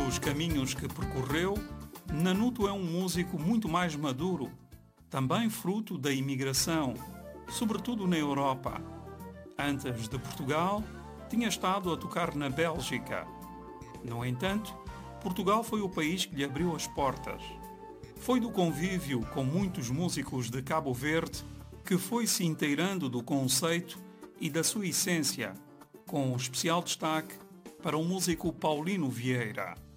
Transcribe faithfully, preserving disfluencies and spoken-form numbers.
os caminhos que percorreu, Nanuto é um músico muito mais maduro, também fruto da imigração, sobretudo na Europa. Antes de Portugal, tinha estado a tocar na Bélgica. No entanto, Portugal foi o país que lhe abriu as portas. Foi do convívio com muitos músicos de Cabo Verde que foi se inteirando do conceito e da sua essência, com especial destaque para o músico Paulino Vieira.